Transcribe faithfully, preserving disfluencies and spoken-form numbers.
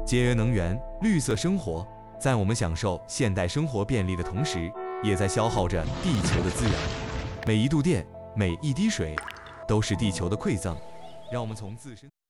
节约能源，绿色生活，在我们享受现代生活便利的同时，也在消耗着地球的资源。每一度电，每一滴水，都是地球的馈赠。让我们从自身。